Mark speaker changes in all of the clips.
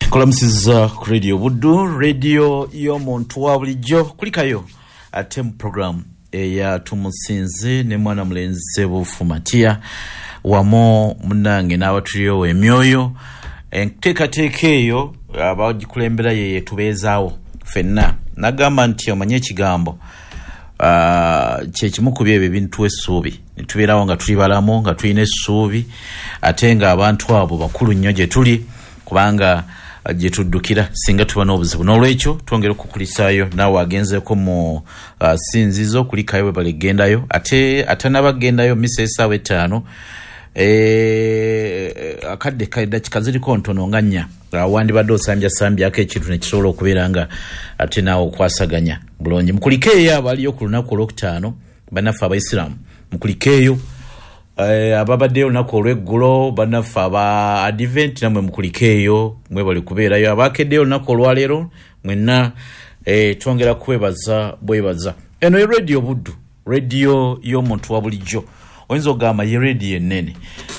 Speaker 1: Kolamusiza ku Radio Buddu, radio y'omuntu wa bulijjo kulikayo ate mu program eya Tumusinze ne mwana mulenzi Sebufumatia wamo munange n'abatuliro emyoyo enteekateeka eyo abagikulembera ye tubeezaawo ffenna nagamba nti omanye ekigambo kyekimu ku byebyo ebintu essuubi netubeerawo nga tuli balamu nga tulina essuubi ate nga abantu abo bakulu nnyo gye tuli kubanga gye tuddukira singa tuba n'obuzibu n'olwekyo twongera okukulisaayo naawe agenzeeko mu sinzizo kulikayo bwe baligendayo ate n'abagendayo misa esaawa 5 akadde kaddakika ziriko ntono nga 4 wandibadde osambyasambyako ekintu nekisobola okubeera nga ate naawe okwasaganya bulungi mukulikeeyo abaliyo ku lunaku olwokutaano bannaffe abaisiraamu mukulikeeyo ababaddeyo olunaku olweggulo bannaffe aba advent namwe mukulikeeyo mwe bali kubeerayo abakeddeyo olunaku olwaleero mwenna twongera kwebaza bwebaza eno ye Radio Buddu, radio y'omuntu wa bulijjo oyinza okugamba ye radio ennene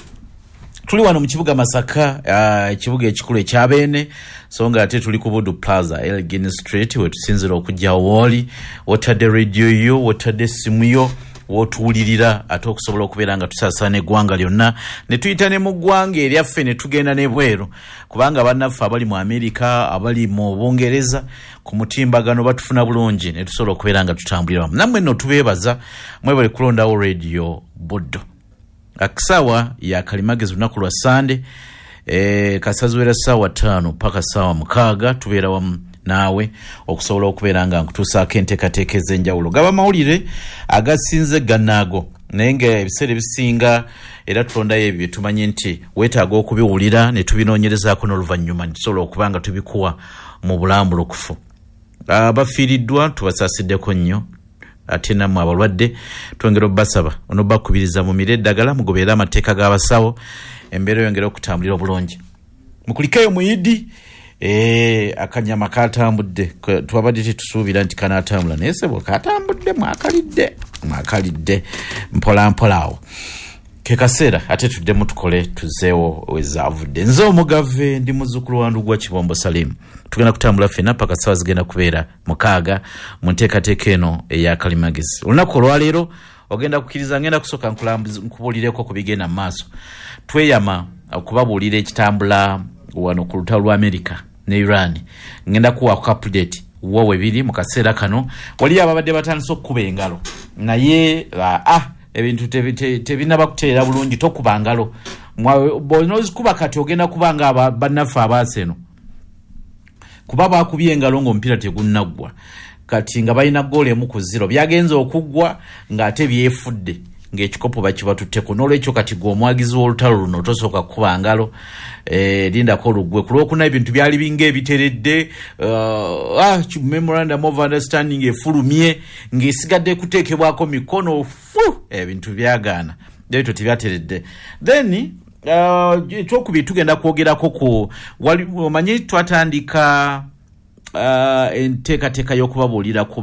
Speaker 1: tuli wano mu kibuga Masaka ekibuga ekikulu ekyabeene so nga ate tuli ku Buddu Plaza Elgin Street wetusinzira okujja woli wotadde radio yo wotadde simu yo wotuwulirira ate okusobola okubeera nga tusaasaana eggwanga lyonna ne tuyita ne mu ggwanga eryaffe ne tugenda n'ebweru kubanga bannaffe abali mu Amerika abali mu Bungereza ku mutimbagano batufuna bulungi ne tusobola okubeera nga tutambulira wamu nammwe nno tubeebaza mwe bali kulondawo Radio Buddu akisaawa ya kalimagezi lunaku lwa Sande kasaziwera ssaawa 5 paka ssaawa 6 tubeera wamu naawe okusobola okubeera nga nkutuusaako enteekateeka ez'enjawulo gaba mawulire agasinze gannaago naye nga ebiseera ebisinga era tulondayo ebyo tumanye nti weetaaga okubiwulira ne tubinoonyerezaako n'oluvannyuma nitusobola okuba nga tubikuwa mu bulambulukufu abafiiriddwa tubasaasideko nnyo ate nammwe abalwadde twongera obbasaba onobbakubiriza mu mire eddagala mugoberera amateeka g'abasawo embeera yongera okutambulira obulungi mukulikeeyo muyidi akanyama katambudde twabadde tetusuubira nti kanaatambula naye sebo katambudde mwakalidde mpola awo ke kaseera ate tuddemu tukole tuzeewo wezaavudde nze omugave ndi muzzukulu wandu gwa Kibombo Salimu tugenda kutambula ffenna paka ssaawa zigenda kubeera 6 mu nteekateeka eno eya kalimagezi olunaku olwaleero ogenda kukkiriza ngenda kusooka nkubuulireko ku bigenda mu maaso tweyama okubabuulira ekitambula wano ku lutalo lwa Amerika ne Iran ngenda kuwa ku update wowe biri mu kaseera kano wali ababadde batandise okukuba engalo naye ebintu tebinaba kuteera bulungi tokuba ngalo bonozikuba kati ogenda kubanga bannaffe abaaseno kuba bakubye engalo ng'omupiira tegunnaggwa kati nga balina goolo emu ku 0 byagenze okuggwa ng'ate byefudde ng'ekikopo bakibatutteko n'olwekyo kati gw'omwagizi w'olutalo luno tosooka kukuba ngalo lindako oluggwe ku lwokuna ebintu byali binga ebiteredde memorandum of understanding efulumye ng'esigadde kuteekebwako mikono ebintu byagaana ebyo tebyateredde then ekyokubiri tugenda kwogerako ku omanyi twatandika enteekateeka y'okubabuulira ku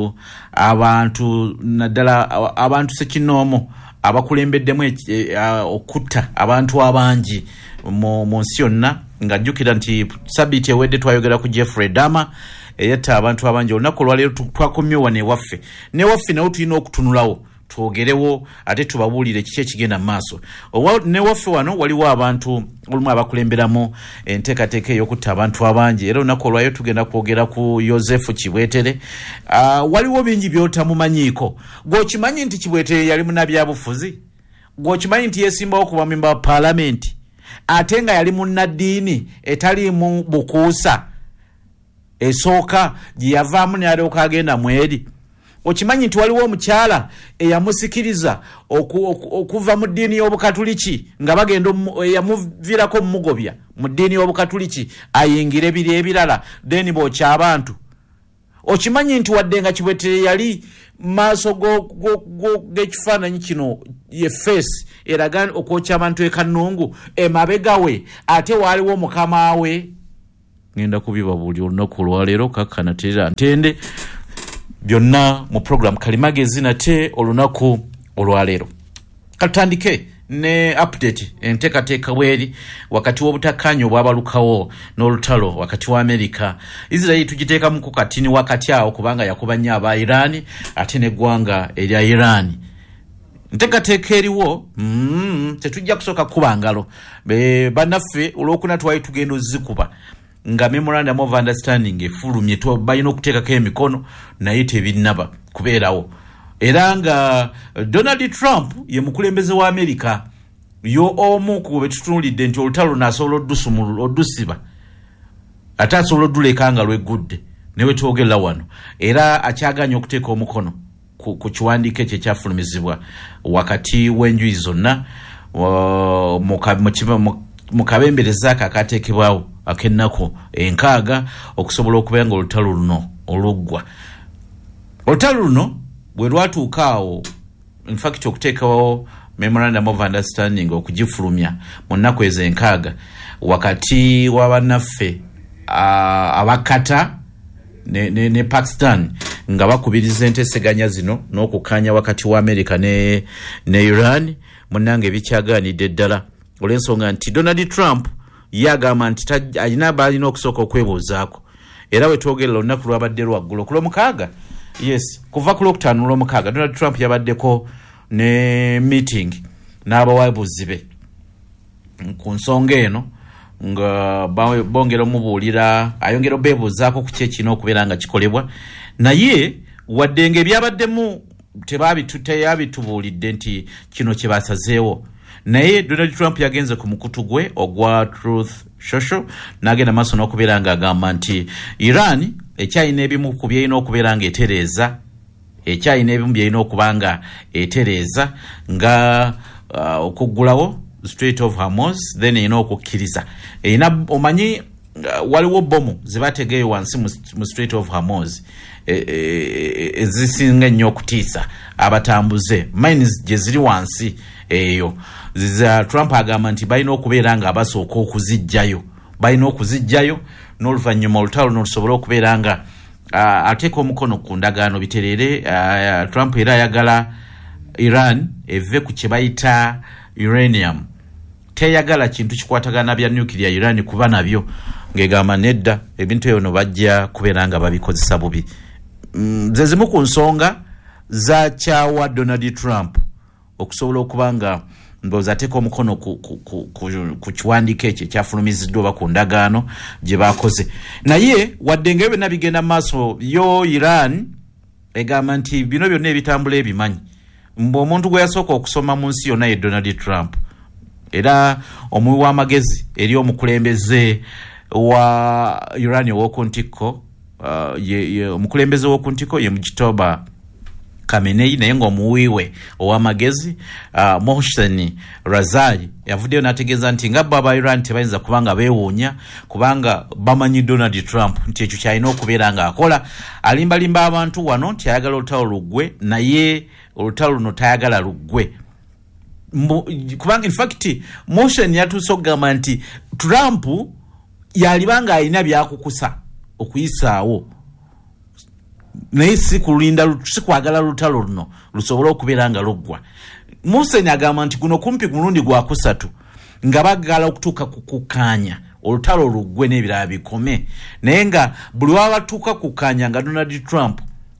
Speaker 1: abantu naddala abantu sekinoomo abakulembeddemu okutta abantu abangi mu nsi yonna nga jjukira nti sabbiiti ewedde twayogera ku Jeffrey Dahmer eyatta abantu abangi olunaku olwaleero twakomyewa newaffe nawo tulina okutunulawo twogerewo ate tubabuulire kiki ekigenda mu maaso newaffe wano waliwo abantu olumu abakulemberamu enteekateeka ey'okutta abantu abangi era olunaku olwayo tugenda kwogera ku Yosefu Kibwetere waliwo bingi by'otamumanyiiko gw'okimanyi nti Kibwetere yali munnabyabufuzi gw'okimanyi nti yeesimbawo kuba memba wa paalamenti ate nga yali munnaddiini etaliimu bukuusa esooka gye yavaamu n'alyoka agenda mweri okimanyi nti waliwo omukyala eyamusikiriza okuva mu ddiini y'obukatuliki nga bagenda yamuviirako mumugobya mu ddiini y'obukatuliki ayingire ebiri ebirala then bookya abantu okimanyi nti wadde nga Kibwetere yali maaso g'ekifaananyi kino ye face eraga okwokya abantu ekannungu emabega we ate waaliwo mukama we ngenda kubibabuulira olunaku olwaleero kakkana terera ntende byonna mu program kalimagezi nate olunaku olwaleero katandike ne update enteekateeka bweri wakati w'obutakkaanya obwabalukawo n'olutalo wakati wa America. Israel tugiteeka mu katini wakati awo kubanga yakuba nnyo aba Iran ate n'eggwanga erya Iran. Nteekateeka eriwo tetujja kusooka kuba ngalo bannaffe olwokuna twali tugenda ozikuba nga memorandum of understanding efulumye balina okuteekako emikono naye tebinnaba kubeerawo. Era nga Donald Trump ye mukulembeze wa America yo omu ku betutunulidde nti olutalo nasobola oddusiba ate asobola odduleka nga lwegudde ne wetwogera wano, era akyaganya okuteeka omukono ku kiwandiiko ekyo ekyafulumizibwa wakati w'enjuyi zonna mu kabembereza ako akateekebwawo ak'ennaku 6 okusobola okubeera nga olutalo luno oluggwa. Olutalo luno bwe lwatuuka awo, in fact okuteekawo memorandum of understanding okugifulumya mu nnaku ezo 6 wakati wa bannaffe abakata ne Pakistan nga bakubiriza enteeseganya zino n'okukkaanya wakati wa America ne Iran munnange bikyagaanidde ddala olw'ensonga nti Donald Trump yagamba nti alina balina okusooka okwebuuzaako, era wetwogerera olunaku lwabadde lwaggulu ku Lwomukaaga. Yes, kuva ku Lwokutaano Lwomukaaga Donald Trump yabaddeko ne meeting n'abawabuzi be ku nsonga eno nga bongera omubuulira ayongera obeebuuzaako ku kyekino okubeera nga kikolebwa, naye wadde nga ebyabaddemu teyabitubuulidde nti kino kye basazeewo, naye Donald Trump yagenze ku mukutu gwe ogwa Truth Social n'agenda maaso n'okubeera nga agamba nti Iran ekyalina ebimu ku byalina okubeera nga etereeza, ekyalina ebimu byalina okuba nga etereeza nga okuggulawo Strait of Hormuz, then erina okukkiriza erina omanyi waliwo bomu zibategeeyo wansi mu Strait of Hormuz ezisinga ennyo okutiisa abatambuze, mines gye ziri wansi eyo. Trump agamba nti balina okubeera nga abasooka okuzijjayo, balina okuzijjayo n'oluvannyuma olutalo n'olusobola okubeera nga ateeka omukono ku ndagaano biterere. Trump era ayagala Iran eve ku kye bayita uranium, teyagala kintu kikwatagana bya nuclear Iran kuba nabyo, ng'egamba nedda ebintu ebyo no bajja kubeera nga babikozesa bubi. Ze zimu ku nsonga za kyawa Donald Trump okusobola okuba nga ndowooza ateeka omukono ku kiwandiiko ekyo ekyafulumiziddwa oba ku ndagaano gye bakoze. Naye wadde nga byonna bigenda mu maaso, yo Iran egamba nti bino byonna ebitambula ebimanyi mbu omuntu gwe yasooka okusoma mu nsi yonna ye Donald Trump, era omuwi w'amagezi eri omukulembeze wa Iran ow'okuntiko omukulembeze w'okuntiko ye Mujtaba Khamenei, naye ng'omuwiwe ow'amagezi Mohsen Razai yavuddeyo n'ategeeza nti nga baba Iran tebayinza kubanga beewuunya kubanga bamanyi Donald Trump nti ekyo kyalina okubeera ng'akola, alimbalimba abantu wano nti ayagala olutalo luggwe, naye olutalo luno tayagala luggwe kubanga in fact Mohsen yatuuse okugamba nti Trump yalibanga alina byakukusa okuyisaawo, naye si kulinda si kwagala lutalo luno lusobola okubeera nga luggwa. Mohsen agamba nti guno kumpi mulundi gwa kusatu nga bagala okutuuka ku kukkaanya olutalo luggwe n'ebirala bikome, naye nga buli wabatuuka kukkaanya nga Donald Trump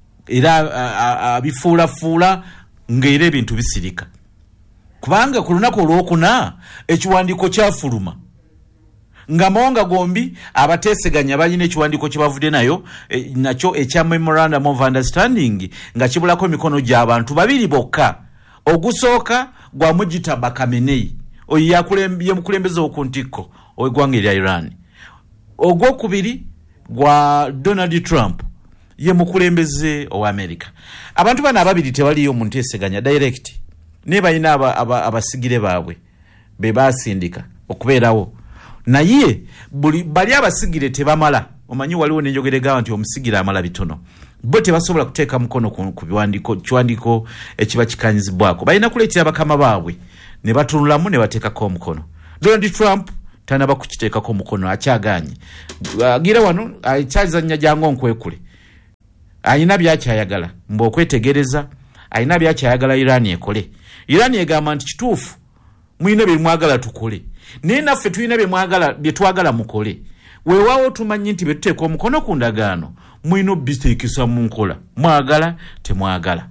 Speaker 1: era abifuulafuula ng'era ebintu bisirika, kubanga ku lunaku olwokuna ekiwandiiko kyafuluma nga mawanga gombi abateeseganya balina ekiwandiiko kye bavudde nayo nakyo ekya memorandum of understanding nga kibulako emikono gy'abantu babiri bokka. Ogusooka gwa Mujtaba Khamenei, oyo ye mukulembeze w'okuntiko ow'eggwanga erya Iran. Ogwokubiri gwa Donald Trump, ye mukulembeze owa America. Abantu bano ababiri tewaliyo mu nteeseganya direct, ne balina abasigire baabwe be basindika okubeerawo, naye bali abasigire tebamala. Omanyi waliwo n'enjogera egamba nti omusigire amala bitono, bo tebasobola kuteeka mukono ku kiwandiiko ekiba kikanyizibwako, balina kuleetera bakama baabwe ne batunulamu ne bateekako omukono. Donald Trump tanaba kukiteekako omukono, akyaganye agira wano akyazannya jangu onkwekule, alina byakyayagala mbu okwetegereza, alina byakyayagala Iran ekole. Iran egamba nti kituufu mwine bye mwagala tukole naye naffe tulina bye twagala mukole weewaawo tumanyi nti betuteeka omukono ku ndagaano mwine obiteekesa mu nkola mwagala temwagala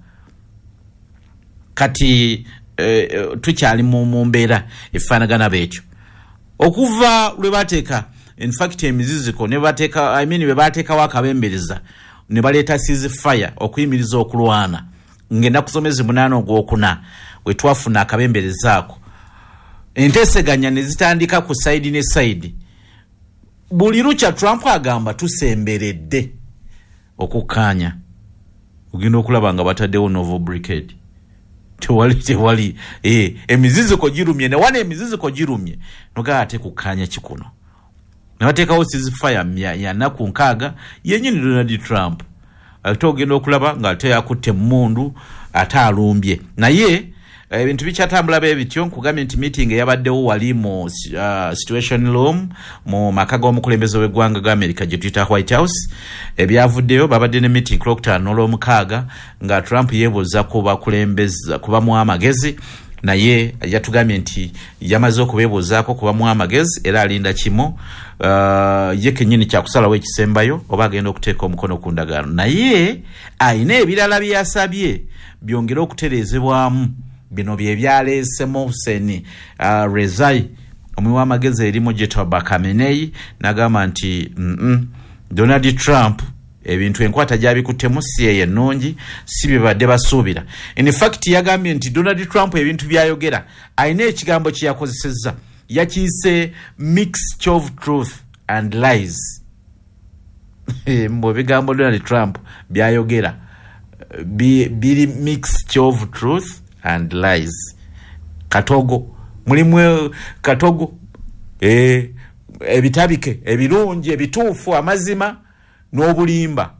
Speaker 1: kati tukyali mu mbeera efaanagana bwetyo okuva lwe bateeka in fact emiziziko ne bateeka bwe bateekawo akabembereza ne baleeta ceasefire okuyimiriza okulwana ngenda kusomezi 8 ogwokuna we twafuna akabemberezaako enteeseganya ne zitandika ku side ne side buli lucha Trump agamba tusemberedde okukkaanya ogenda okulaba nga bataddewo novo brigade tewali emiziziko girumye ne wana emiziziko girumye noga ate kukkaanya kikuno ne bateekawo ceasefire ya nnaku 6 yennyini Donald Trump ate ogenda okulaba nga ate yakutte mundu ate alumbye naye ebintu bikyatambula bityo nkugambye nti meeting eyabaddewo wali mu situation room mu maka g'omukulembeze w'eggwanga ga America gye tuyita White House ebyavuddeyo babadde ne meeting ku Lwokutaano n'Olwomukaaga nga Trump yeebuuza kubamu amagezi naye yatugambye nti yamaze okubeebuuzaako kubamu amagezi era alinda kimu ye kennyini kyakusalawo ekisembayo oba agenda okuteeka omukono ku ndagaano naye ayina ebirala byasabye byongere okutereezebwamu bino bye byaleese Mohsen Rezai omwe w'amagezi eri Mojtaba Khamenei n'agamba nti Donald Trump ebintu enkwata gyabikuttemu si ye ennungi si bye badde basuubira in fact yagambye nti Donald Trump ebintu byayogera ayina ekigambo kye yakozesezza yakiyise mixture of truth and lies mbo bigambo Donald Trump byayogera biri mixture of truth and lies katogo mulimu katogo ebitabike ebirungi ebituufu amazima n'obulimba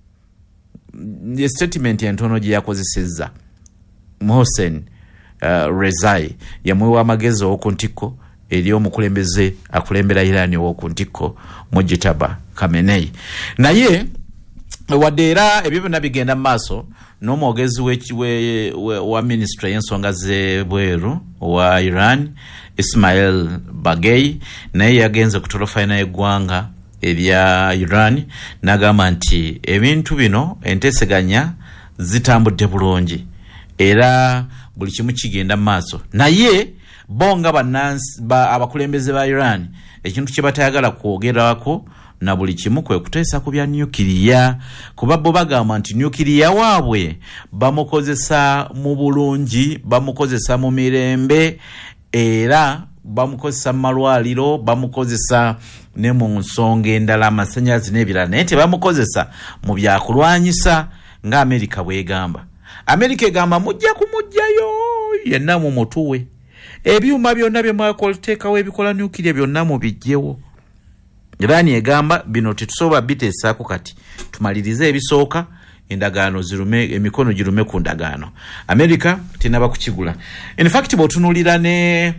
Speaker 1: ye statement entono gye yakozesezza Mohsen Rezai yamwe w'amagezi okuntikko eri omukulembeze akulembera Iran okuntikko Mojtaba Khamenei naye wadde era ebyo byonna bigenda mu maaso n'omwogezi wa ministry y'ensonga z'ebweru wa Iran Ismail Bagei naye yagenze ku tolofayina y'eggwanga ebya Iran n'agamba nti ebintu bino enteeseganya zitambudde bulungi era buli kimu kigenda mu maaso naye bonga abakulembeze ba Iran ekintu kye batayagala kwogerako na buli kimu kwe kuteesa ku bya nyukiriya kuba bo bagamba nti nyukiriya waabwe bamukozesa mu bulungi bamukozesa mu mirembe era bamukozesa mu malwaliro bamukozesa ne mu nsonga endala amasannyalaze n'ebirala naye tebamukozesa mu byakulwanyisa nga Amerika bwegamba Amerika egamba mujja kumujjayo yenna mu mutuwe ebyuma byonna bye mwakolteekawo ebikola nyukiriya byonna mu bijjewo Iran egamba bino tetusobola biteesaako kati tumalirize ebisooka endagaano zirume emikono girume ku ndagaano America tinaba kukigula in fact botunulira ne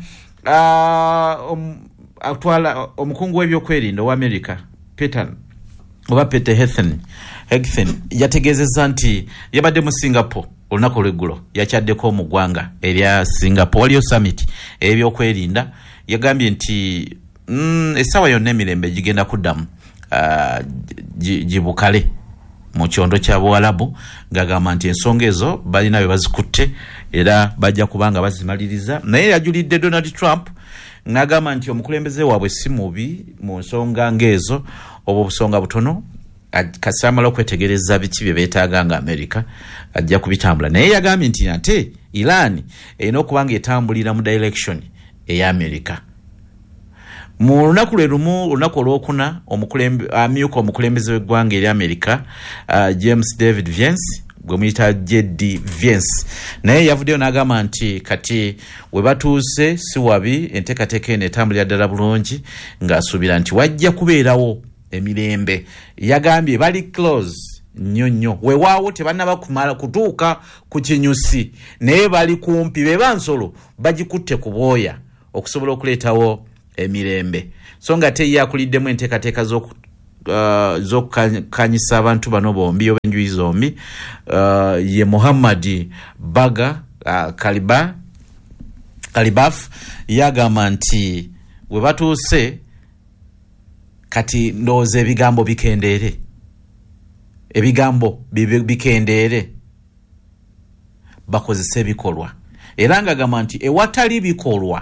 Speaker 1: atwala omukungu w'ebyokwerinda wa America Peter Hegseth yategezeza nti yabadde mu Singapore olunaku lw'eggulo yakyaddeko mu ggwanga erya Singapore waliyo summit ebyokwerinda yagambye nti esawa yonna emirembe gigenda kuddamu gibukale mu kyondo kya Buwalabu ng'agamba nti ensonga ezo balina bye bazikutte era bajja kubanga bazimaliriza naye yajulidde Donald Trump n'agamba nti omukulembeze waabwe si mubi mu nsonga ng'ezo oba obusonga butono kasamala okwetegereza biki bye beetaaga nga Amerika ajja kubitambula naye yagambye nti ate Iran erina okubanga etambulira mu direction eya Amerika mu lunaku lwe lumu olunaku olwokuna amyuka omukulembeze w'eggwanga eri Amerika James David Vance gwe muyita JD Vance naye yavuddeyo n'agamba nti kati we batuuse si wabi enteekateeka eno etambulira ddala bulungi ng'asuubira nti wajja kubeerawo emirembe yagambye bali close nnyo weewaawo tebannaba kumala kutuuka ku kinyusi naye bali kumpi be bansolo bagikutte ku bwoya okusobola okuleetawo emirembe so nga te yakuliddemu enteekateeka z'okukanyisa abantu bano bombi oba enjuyi zombi ye Muhammad Baga Kaliba Kalibaf yagamba nti we batuuse kati ndowooza ebigambo bikendeere. Ebigambo bikendeere. Bakozesa ebikolwa. Era ng'agamba nti ewatali bikolwa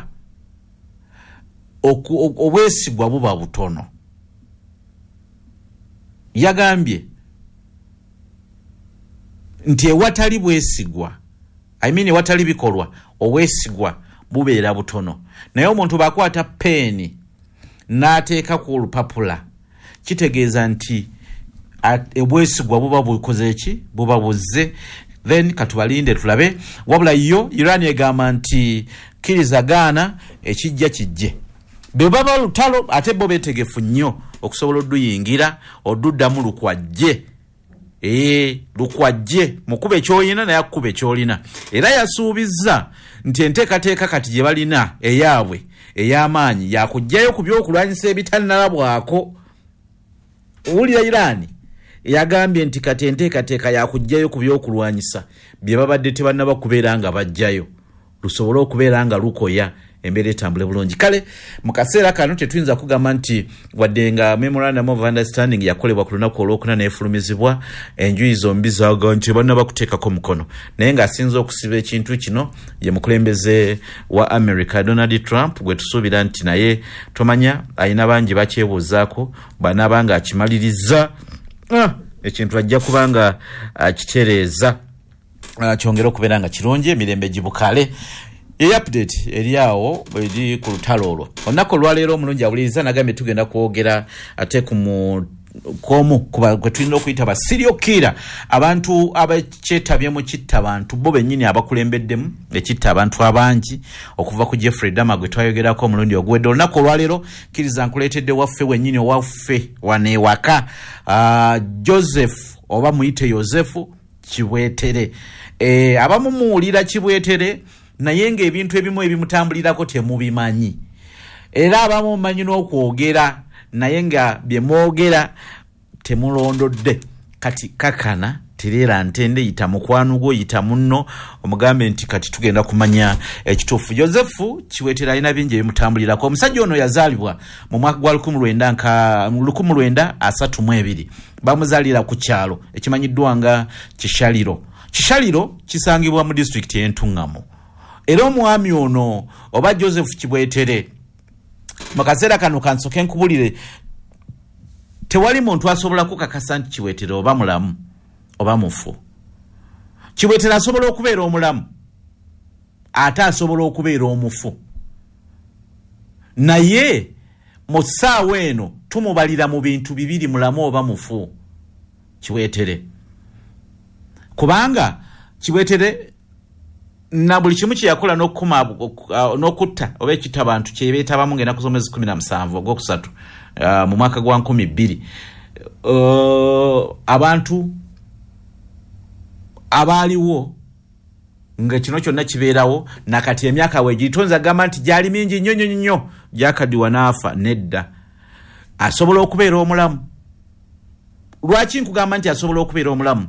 Speaker 1: obwesigwa buba butono. Yagambye nti ewatali bwesigwa, ewatali bikolwa obwesigwa bubeera butono. Naye omuntu bakwata peeni n'ateeka ku lupapula, kitegeeza nti obwesigwa buba bukoze ki? Buba buzze. Then katubalinde tulabe. Wabula yo Iran egamba nti kkiriza Gaana ekijja kijje. Be baba lutalo ate bo betegefu nnyo okusobola odduyingira odduddamu lukwajje. Lukwajje mukube kyolina naye akube kyolina. Era yasuubizza nti enteekateeka kati gye balina eyaabwe ey'amaanyi yakugjayo ku by'okulwanyisa ebitannalabwako. Owulira Iran yagambye nti kati enteekateeka yakugjayo ku by'okulwanyisa bye babadde tebannaba kubeera nga bajjayo, lusobole okubeera nga lukoya embeera etambule bulungi. Kale mu kaseera kano tetuyinza kugamba nti wadde nga memorandum of understanding yakolebwa ku lunaku olwokuna n'efulumizibwa, enjuyi zombi zaaga nti bannaba kuteekako mukono. Naye ng'asinza okusiba ekintu kino ye mukulembeze wa America Donald Trump, gwe tusuubira nti naye tomanya ayina bangi bakyebuuzaako banaaba nga akimaliriza ekintu ajja kubanga akitereeza kyongera okubeera nga kirungi, emirembe gibukale. Update eriawo eri ku lutalo olwo. Olunaku olwaleero omulungi awuliriza nagambye tugenda kwogera ate komu kuba gwe tulina okuyita ba serial killer, abantu abakyetabye mu kitta abantu bo bennyini abakulembeddemu ekitta abantu abangi okuva ku Jeffrey Dahmer gwe twayogerako omulundi ogwedde. Olunaku olwaleero kkiriza nkuleetedde waffe wennyini owaffe waneewaka Joseph oba muyite Yosefu Kibwetere. Abamu muwulira Kibwetere naye ng'ebintu ebimu ebimutambulirako temubimanyi. Era abamu mmanyi n'okwogera naye nga bye mwogera temulondodde. Kati kakana tereera ntende, yita mukwano gwo, yita munno omugambe nti kati tugenda kumanya ekituufu. Yosefu Kiwetera alina bingi ebimutambulirako. Omusajja ono yazaalibwa mu mwaka gwa 1932. Bamuzaalira ku kyalo ekimanyiddwa nga Kishaliro. Kishaliro kisangibwa mu district y'Entungamo. Era omwami ono oba Joseph Kibwetere mu kaseera kano kansoke nkubulire tewali muntu asobola kukakasa nti Kibwetere oba mulamu oba mufu. Kibwetere asobola okubeera omulamu ate asobola okubeera omufu. Naye mu ssaawa eno tumubalira mu bintu bibiri, mulamu oba mufu Kibwetere. Kubanga Kibwetere na buli kimu kye yakola n'okutta oba ekita abantu kye beetabamu ng'ennaku z'omwezi 17 ogwokusatu mu mwaka gwa 2002. Abantu abaaliwo nga kino kyonna kibeerawo nakati emyaka weegitonza agamba nti gyali mingi nnyo gyakaddiwa n'afa. Nedda, asobola okubeera omulamu. Lwaki nkugamba nti asobola okubeera omulamu?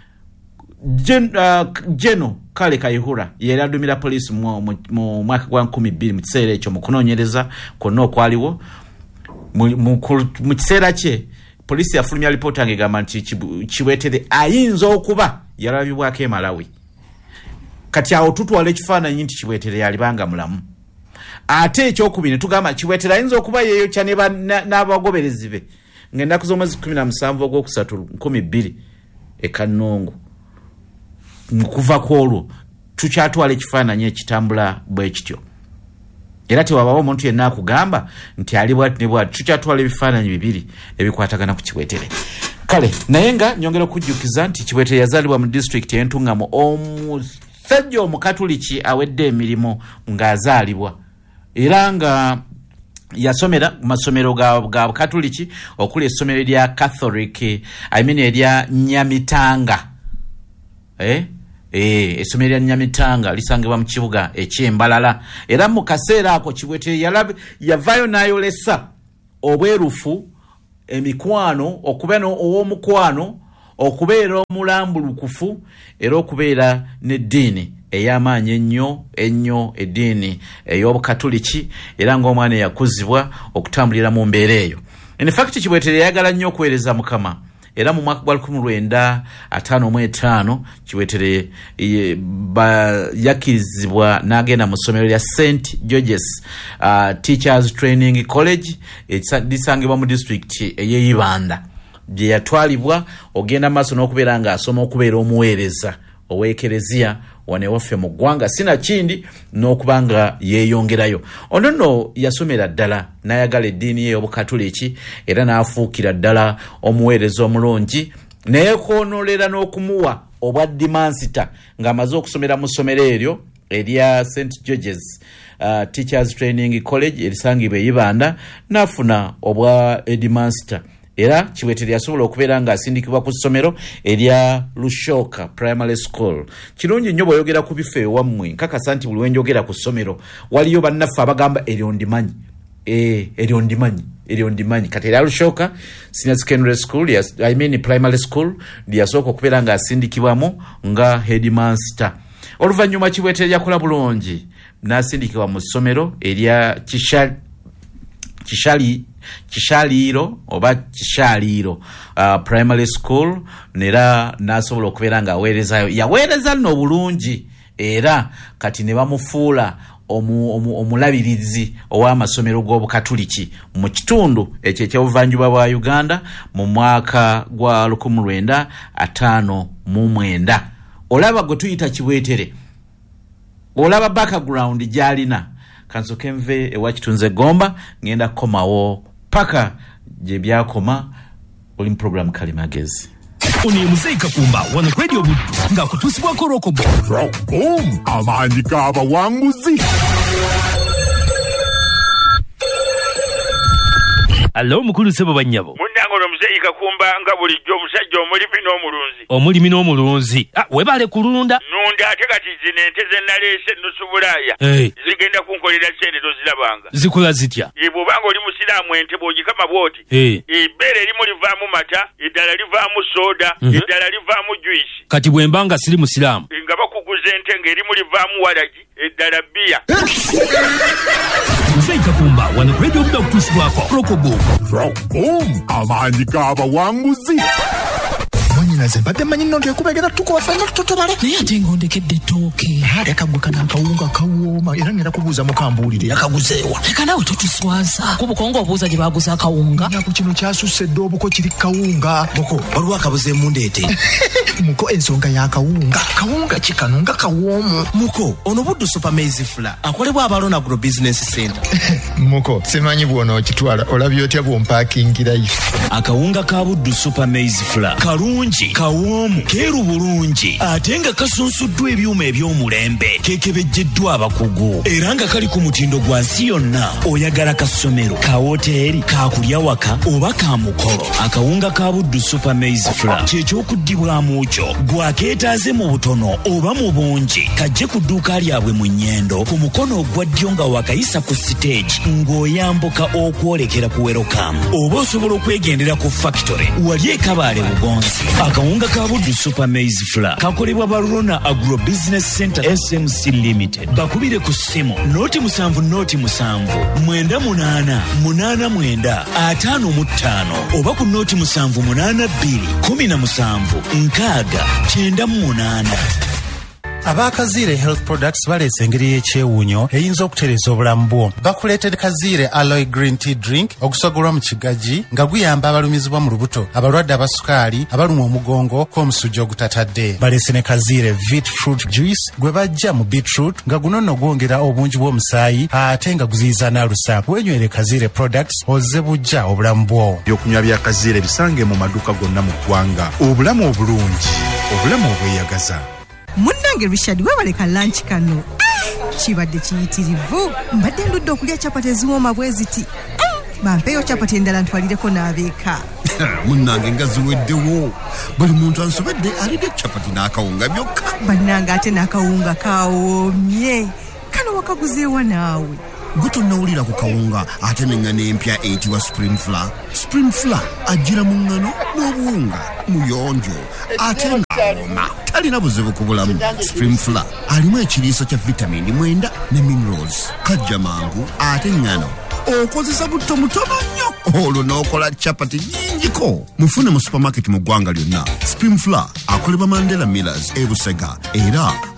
Speaker 1: Jeno Kale Kayihura yera adumira police mu mwaka gwa 2002 mu kiseera ekyo mu kunoonyereza kwonna okwaliwo. Mu kiseera kye police yafulumya alipoota ng'egamba nti Kibwetere ayinza okuba yalabibwako e Malawi. Kati awo tutwala ekifaananyi nti Kibwetere yalibanga mulamu. Ate ekyokubiri tugamba Kibwetere ayinza okuba yeeyo kya n'abagoberezi be ng'ennaku z'omwezi 17 ogwokusatu 2002 e Kanongo. Kuva kwolwo tukyatwala ekifaananyi ekitambula bwe kityo. Era tewabawo omuntu yenna akugamba nti ali bwati ne bwati. Tukyatwala ebifaananyi bibiri ebikwatagana ku Kibwetere. Kale naye nga nyongera okujjukiza nti Kibwetere yazaalibwa mu district y'Entungamo. Omusajja omukatuliki awedde emirimu ng'azaalibwa era nga yasomera mu masomero ga Katuliki okuli essomero lya Catholic erya Nyamitanga. Essomero lya Nyamitanga lisangibwa mu kibuga eky'Embalala. Era mu kaseera ako Kibwetere yavaayo n'ayolesa obwerufu, emikwano, okubeera ow'omukwano, okubeera omulambulukufu era okubeera n'eddiini ey'amaanyi ennyo eddiini ey'obukatuliki era ng'omwana yakuzibwa okutambulira mu mbeera eyo. In fact Kiweetere yayagala nnyo okuweereza Mukama era mu mwaka gwa 1955 Kiweetere yakirizibwa n'agenda mu ssomero lya St George's Teachers Training College lisangibwa mu district ey'e Ibanda. Gye yatwalibwa ogenda maaso n'okubeera ng'asoma okubeera omuweereza ow'ekereziya wane waffe mu ggwanga sinakindi n'okubanga yeeyongerayo. Ono nno yasomera ddala n'ayagala eddiini ye y'obukatuliki era n'afuukira ddala omuweereza omulungi neyekoonolera n'okumuwa obwa dimansita ng'amaze okusomera mu ssomero eryo erya St George's Teachers Training College erisangibwa e Ibanda n'afuna obwa Edimansita. Era Kiweetere yasobola okubeera ng'asindikibwa ku ssomero erya Lushoka Primary School. Kirungi nnyo bw'oyogera ku bifo ewammwe nkakasa nti buli wenjogera ku ssomero waliyo bannaffe abagamba eryo ndimanyi. Eryo ndimanyi. Kati era Lushoka Senior Secondary School Primary School lyasooka okubeera ng'asindikibwamu nga Headmaster. Oluvannyuma Kiweetere yakola bulungi n'asindikibwa mu ssomero erya Kishaliro Primary School nera nasobola okubeera nga aweerezayo. Yaweereza nno bulungi era kati ne bamufuula omulabirizi ow'amasomero g'obukatuliki mu kitundu ekyo eky'obuvanjuba bwa Uganda mu mwaka gwa 1959. Olaba gwe tuyita Kiweetere, olaba background gy'alina. Kansoke nve ewa Kitunze Gomba ngenda komawo paka gye byakoma oli mu program Kalimagezi.
Speaker 2: Oni Mzee Kakumba wana Radio Buddu nga kutusibwako Rokobo.
Speaker 3: Rokobo amaanyi g'abawanguzi.
Speaker 2: Allo mukulu sebo banyabo.
Speaker 4: Munnango Mzee Kakumba nga bulijjo omusajja omulimi n'omulunzi.
Speaker 2: Omulimi n'omulunzi. Webale kulunda.
Speaker 4: Nunda ate kati zino ente ze naleese nnusu Bulaaya. Zigenda kunkolera sente tozirabanga.
Speaker 2: Zikola zitya?
Speaker 4: Bw'obanga oli musiraamu ente bw'ogikama bw'oti. Ebbeere erimu livaamu mata, eddala livaamu sooda, eddala livaamu juice.
Speaker 2: Kati bw'embanga siri musiraamu.
Speaker 4: Nga bakuguza ente ng'erimu livaamu walagi, eddala bbiya.
Speaker 2: Mzee Kakumba wana Radio Buddu kutusibwako Rokobo.
Speaker 3: Rokobo amaanyi g'abawanguzi.
Speaker 5: Naze mbadde manyi nno ndekubegera tukofa n'otutobale
Speaker 6: naye ate ng'ondegedde ettooke
Speaker 5: yakagweka n'akawunga kawooma era ngenda kubuuza mukambuulire yakaguzeewa
Speaker 6: leka naawe totuswaza ku bukongo obuuza gye baaguza akawunga
Speaker 5: naku kino kyasusse edde obuko kiri kawunga
Speaker 7: muko waliwo akabuze emundeete
Speaker 5: muko ensonga y'akawunga kawunga kikano nga kawoomu
Speaker 7: muko ono Buddu Super Maize Flour akolebwa Abalona Agro Business Center.
Speaker 5: Muko simanyi bw'onookitwala olabye otya bw'ompaakingirayo.
Speaker 7: Akawunga ka Buddu Super Maize Flour kalungi kawoomu keeru bulungi ate nga kasunsuddwa ebyuma eby'omulembe keekebejjeddwa abakugu era nga kali ku mutindo gwa nsi yonna oyagala ka ssomero ka woteeri kakulya waka oba ka mukolo. Akawunga ka Buddu Super Maize Flour kyekyokuddibwamu kyo gwakeetaaze mu butono oba mu bungi kajje ku dduuka lyabwe mu Nnyendo ku mukono ogwa ddyo nga wakayisa ku stage ng'oyambuka okwolekera ku Welcome oba osobola okwegendera ku factory wali e Kabaale Bugonzi. Akawunga ka Buddu Super Maize Flour kakolebwa Balona Agro Business Center SMC Limited. Bakubire ku ssimu noti 7978889 oba ku noti 78217
Speaker 8: Abakaziire Health Products baleese engeri y'ekyewuunyo eyinza okutereza obulamu bwo. Bakuleetera Kaziire Aloe Green Tea Drink ogusogolwa mu kigagi nga guyamba abalumizibwa mu lubuto, abalwadde abasukaali, abalumwa omugongo k'omusujja ogutatadde. Baleese ne Kaziire Vit Fruit Juice gwe bajja mu beetroot nga guno nno gwongera obungi bw'omusaayi ate nga guziyiza n'alusa. Wenywere Kaziire Products ozze bujja obulamu bwo.
Speaker 3: Ebyokunywa bya Kaziire bisange mu maduuka gonna mu ggwanga. Obulamu obulungi, obulamu obweyagaza.
Speaker 9: Munnange Richard webaleka lunch kano kibadde kiyitirivu mbadde ndudde okulya chapati eziwooma bwe ziti bampeeyo chapati endala ntwalireko n'abeeka.
Speaker 10: Munnange nga ziweddewo buli muntu ansobedde alidde chapati n'akawunga byokka.
Speaker 9: Bannange ate n'akawunga kawoomye kano wakaguzeewa naawe.
Speaker 10: Gutonnawulira ku kawunga ate n'engano empya eyitibwa Spring Flour. Spring Flour ajjira mu ngano n'obuwunga muyonjo ate nga awoma talina buzibu ku bulamu. Spring Flour alimu ekiriiso kya vitamini 9 ne minerals. Kajja mangu ate ngano okozesa butto mutono nnyo olwo n'okola chapati nnyingiko. Mufune mu supermarket mu ggwanga lyonna. Spring Flour akolebwa Mandela Millers e Busega era